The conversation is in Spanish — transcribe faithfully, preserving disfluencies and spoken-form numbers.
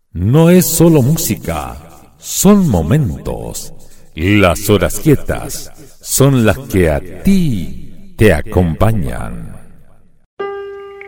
No es solo música, son momentos. Las horas quietas son las que a ti te acompañan.